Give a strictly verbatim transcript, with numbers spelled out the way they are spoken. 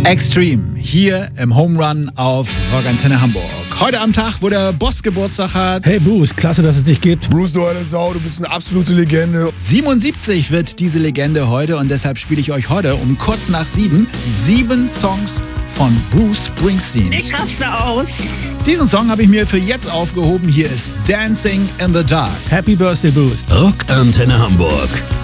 Extreme, hier im Home Run auf Rock Antenne Hamburg. Heute am Tag, wo der Boss Geburtstag hat. Hey Bruce, klasse, dass es dich gibt. Bruce, du alte Sau, du bist eine absolute Legende. siebenundsiebzig wird diese Legende heute und deshalb spiele ich euch heute um kurz nach sieben sieben Songs von Bruce Springsteen. Ich raste aus. Diesen Song habe ich mir für jetzt aufgehoben. Hier ist Dancing in the Dark. Happy Birthday, Bruce. Rock Antenne Hamburg.